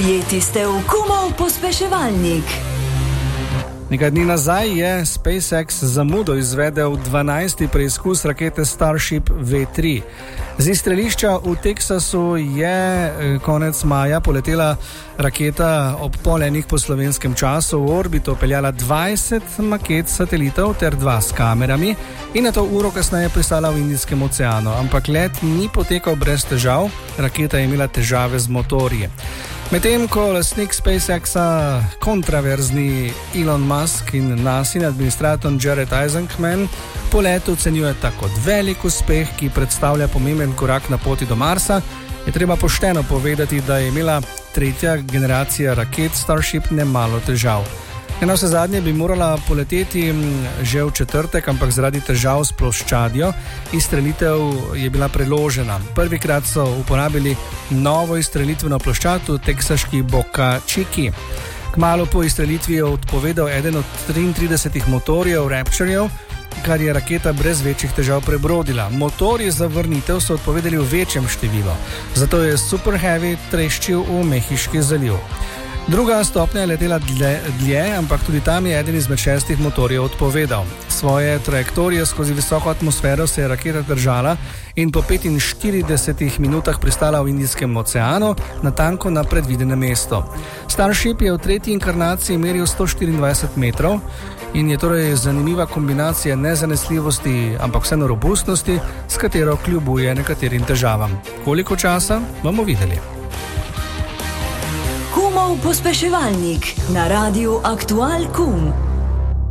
Jeti ste v Kumov pospeševalnik. Nekaj dni nazaj je SpaceX zamudo izvedel 12. preizkus rakete Starship V3. Z izstrelišča v Teksasu je konec maja poletela raketa ob 8:30 po slovenskem času, v orbito peljala 20 maket satelitov ter 2 s kamerami in nato uro kasneje pristala v Indijskem oceanu. Ampak let ni potekal brez težav, raketa je imela težave z motorji. Medtem ko lastnik SpaceX-a, kontraverzni Elon Musk in nasin administrator Jared Isaacman polet ocenjujeta kot velik uspeh, ki predstavlja pomemben korak na poti do Marsa, je treba pošteno povedati, da je imela 3. generacija raket Starship nemalo težav. Na vse zadnje bi morala poleteti že v četrtek, ampak zaradi težav s ploščadjo izstrelitev je bila preložena. Prvikrat so uporabili novo izstrelitveno ploščad v teksaški Boca Chica. Kmalu po izstrelitvi je odpovedal eden od 33 motorjev Rapturejev, kar je raketa brez večjih težav prebrodila. Motorji za vrnitev so odpovedali v večjem številu, zato je Super Heavy treščil v Mehiški zaliv. Druga stopnja je letela dlje, ampak tudi tam je eden izmed 6 motorjev odpovedal. Svoje trajektorije skozi visoko atmosfero se je raketa držala in po 45 minutah pristala v Indijskem oceanu, natanko na predvidenem mestu. Starship je v 3. inkarnaciji meril 124 metrov in je torej zanimiva kombinacija nezanesljivosti, ampak vseeno robustnosti, s katero kljubuje nekaterim težavam. Koliko časa, bomo videli. Kumov pospeševalnik na Radiu Aktual Kum.